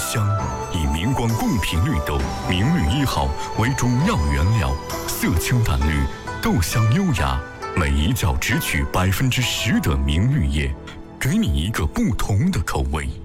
香，以明光贡品绿豆明绿1号为主要原料，色清淡绿，豆香优雅，每一角只取10%的明绿叶，给你一个不同的口味。